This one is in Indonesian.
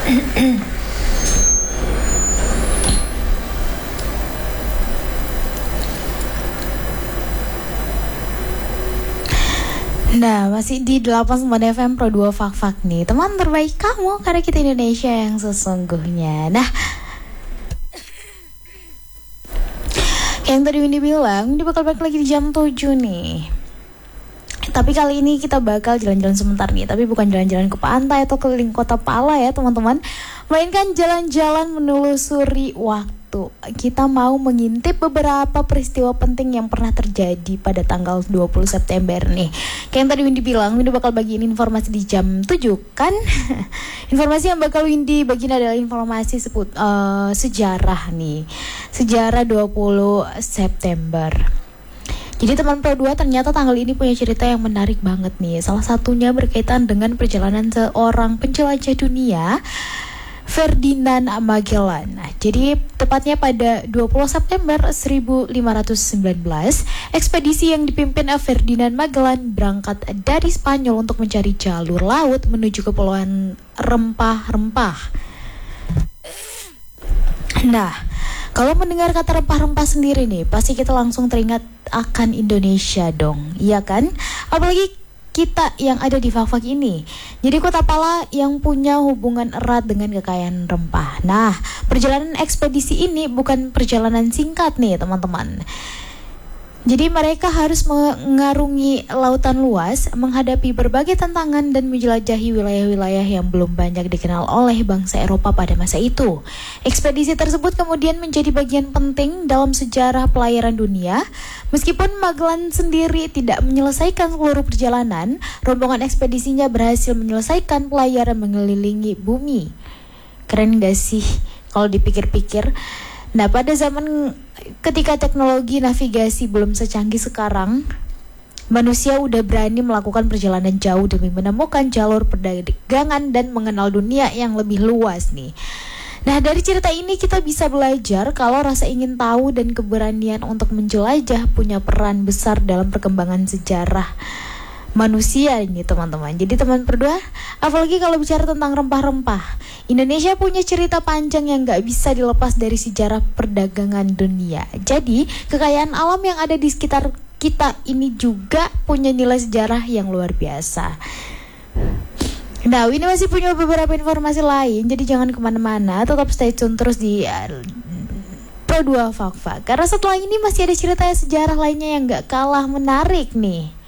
Nah, masih di 89 FM Pro 2 Fak-Fak nih, teman terbaik kamu, karena kita Indonesia yang sesungguhnya. Nah, kayak yang tadi Windy bilang, dia bakal balik lagi di jam 7 nih. Tapi kali ini kita bakal jalan-jalan sebentar nih, tapi bukan jalan-jalan ke pantai atau keliling kota Pala ya teman-teman, melainkan jalan-jalan menelusuri waktu. Kita mau mengintip beberapa peristiwa penting yang pernah terjadi pada tanggal 20 September nih. Kayak yang tadi Windy bilang, Windy bakal bagiin informasi di jam 7 kan. Informasi yang bakal Windy bagiin adalah informasi sejarah nih. Sejarah 20 September. Jadi teman Pro 2, ternyata tanggal ini punya cerita yang menarik banget nih. Salah satunya berkaitan dengan perjalanan seorang penjelajah dunia, Ferdinand Magellan. Nah, jadi tepatnya pada 20 September 1519, ekspedisi yang dipimpin Ferdinand Magellan berangkat dari Spanyol untuk mencari jalur laut menuju kepulauan rempah-rempah. Nah, kalau mendengar kata rempah-rempah sendiri nih, pasti kita langsung teringat akan Indonesia dong, iya kan? Apalagi kita yang ada di Fak-Fak ini. Jadi kota Pala yang punya hubungan erat dengan kekayaan rempah. Nah, perjalanan ekspedisi ini bukan perjalanan singkat nih teman-teman. Jadi mereka harus mengarungi lautan luas, menghadapi berbagai tantangan dan menjelajahi wilayah-wilayah yang belum banyak dikenal oleh bangsa Eropa pada masa itu. Ekspedisi tersebut kemudian menjadi bagian penting dalam sejarah pelayaran dunia. Meskipun Magellan sendiri tidak menyelesaikan seluruh perjalanan, rombongan ekspedisinya berhasil menyelesaikan pelayaran mengelilingi bumi. Keren gak sih kalau dipikir-pikir? Nah, pada zaman ketika teknologi navigasi belum secanggih sekarang, manusia udah berani melakukan perjalanan jauh demi menemukan jalur perdagangan dan mengenal dunia yang lebih luas nih. Nah, dari cerita ini kita bisa belajar kalau rasa ingin tahu dan keberanian untuk menjelajah punya peran besar dalam perkembangan sejarah manusia ini teman-teman. Jadi teman berdua, apalagi kalau bicara tentang rempah-rempah, Indonesia punya cerita panjang yang gak bisa dilepas dari sejarah perdagangan dunia. Jadi kekayaan alam yang ada di sekitar kita ini juga punya nilai sejarah yang luar biasa. Nah, ini masih punya beberapa informasi lain, jadi jangan kemana-mana, tetap stay tune terus di Pro 2 Fak-Fak, karena setelah ini masih ada cerita sejarah lainnya yang gak kalah menarik nih.